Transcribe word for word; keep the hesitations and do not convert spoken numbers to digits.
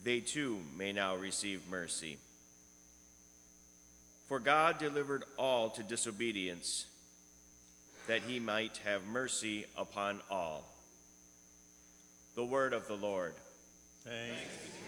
they too may now receive mercy. For God delivered all to disobedience, that he might have mercy upon all. The word of the Lord. Thanks be